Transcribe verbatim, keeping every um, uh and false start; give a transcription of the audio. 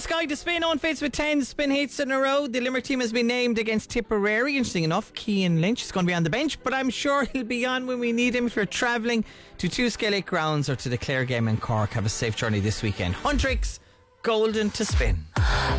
Sky to spin on face with ten spin hits in a row. The Limerick team has been named against Tipperary. Interesting enough, Cian Lynch is going to be on the bench, but I'm sure he'll be on when we need him. If you're travelling to two Skellig grounds or to the Clare game in Cork, have a safe journey this weekend. Huntrix, golden to spin.